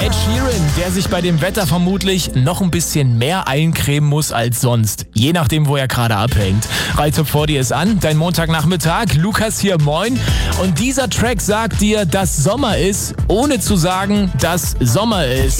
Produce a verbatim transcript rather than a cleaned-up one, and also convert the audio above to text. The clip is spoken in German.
Ed Sheeran, der sich bei dem Wetter vermutlich noch ein bisschen mehr eincremen muss als sonst. Je nachdem, wo er gerade abhängt. Reitop vor dir ist an, dein Montagnachmittag. Lukas hier, moin. Und dieser Track sagt dir, dass Sommer ist, ohne zu sagen, dass Sommer ist.